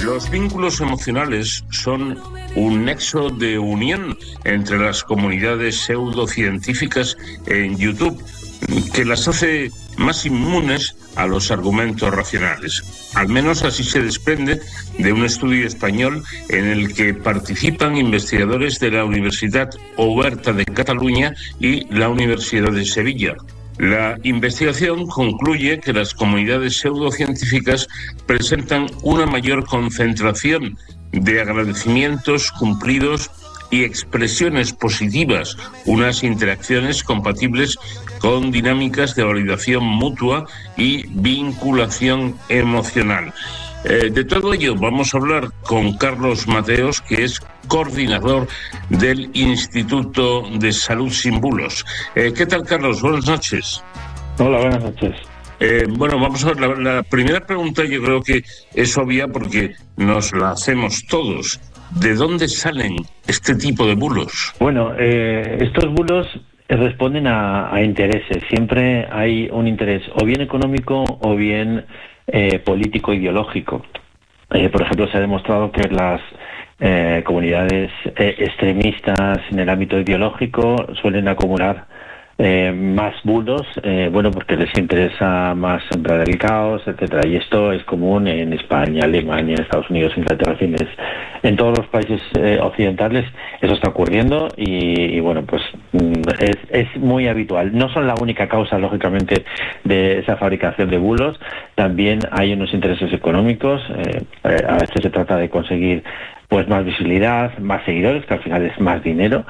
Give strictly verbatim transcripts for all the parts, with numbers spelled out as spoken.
Los vínculos emocionales son un nexo de unión entre las comunidades pseudocientíficas en YouTube, que las hace más inmunes a los argumentos racionales. Al menos así se desprende de un estudio español en el que participan investigadores de la Universidad Oberta de Cataluña y la Universidad de Sevilla. La investigación concluye que las comunidades pseudocientíficas presentan una mayor concentración de agradecimientos cumplidos y expresiones positivas, unas interacciones compatibles con dinámicas de validación mutua y vinculación emocional. Eh, de todo ello vamos a hablar con Carlos Mateos, que es coordinador del Instituto de Salud Sin Bulos. Eh, ¿Qué tal, Carlos? Buenas noches. Hola, buenas noches. Eh, bueno, vamos a ver, la, la primera pregunta yo creo que es obvia porque nos la hacemos todos. ¿De dónde salen este tipo de bulos? Bueno, eh, estos bulos responden a, a intereses. Siempre hay un interés o bien económico o bien eh, político-ideológico. Eh, por ejemplo, se ha demostrado que las eh, comunidades eh, extremistas en el ámbito ideológico suelen acumular Eh, más bulos, eh, bueno, porque les interesa más sembrar el caos, etcétera. Y esto es común en España, Alemania, Estados Unidos, Inglaterra, en fin, es, en todos los países eh, occidentales eso está ocurriendo y, y bueno, pues es, es muy habitual. No son la única causa, lógicamente, de esa fabricación de bulos. También hay unos intereses económicos. Eh, a veces se trata de conseguir pues más visibilidad, más seguidores, que al final es más dinero,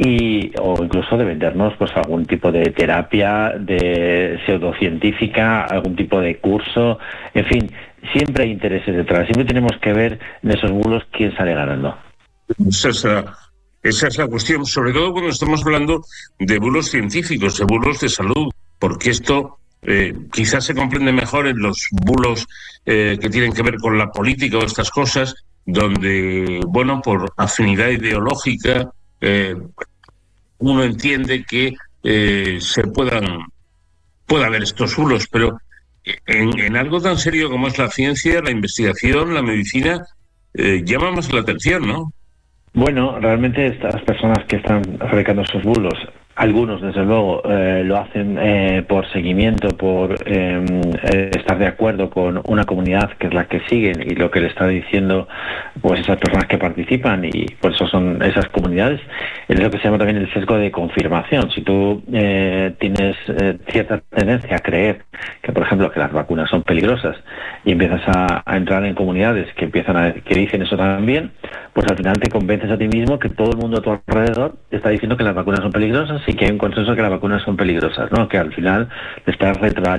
y o incluso de vendernos pues algún tipo de terapia de pseudocientífica, algún tipo de curso, en fin, siempre hay intereses detrás, siempre tenemos que ver en esos bulos quién sale ganando. Esa es la, esa es la cuestión, sobre todo cuando estamos hablando de bulos científicos, de bulos de salud, porque esto eh, quizás se comprende mejor en los bulos eh, que tienen que ver con la política o estas cosas, donde, bueno, por afinidad ideológica, eh, uno entiende que eh, se puedan pueda haber estos bulos, pero en, en algo tan serio como es la ciencia, la investigación, la medicina, eh, llama más la atención, ¿no? Bueno, realmente estas personas que están fabricando esos bulos, algunos desde luego eh, lo hacen eh, por seguimiento, por eh, estar de acuerdo con una comunidad que es la que siguen y lo que le está diciendo pues esas personas que participan, y por eso son esas comunidades. Es lo que se llama también el sesgo de confirmación. Si tú eh, tienes eh, cierta tendencia a creer que, por ejemplo, que las vacunas son peligrosas y empiezas a, a entrar en comunidades que empiezan a que dicen eso también, pues al final te convences a ti mismo que todo el mundo a tu alrededor está diciendo que las vacunas son peligrosas y que hay un consenso que las vacunas son peligrosas, ¿no? Que al final le estás retroalimentando